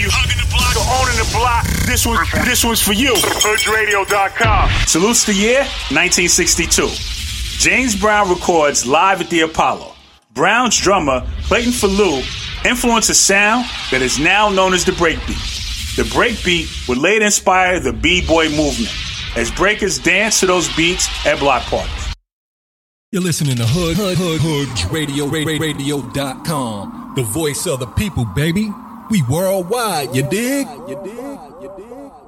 you hugging the block or owning the block, this one's for you. HoodRadio.com. Salutes the year 1962. James Brown records live at the Apollo. Brown's drummer, Clayton Falou, influenced a sound that is now known as the breakbeat. The breakbeat would later inspire the B-boy movement as breakers dance to those beats at block parties. You're listening to HoodRadio.com, the voice of the people, baby. We worldwide, you dig?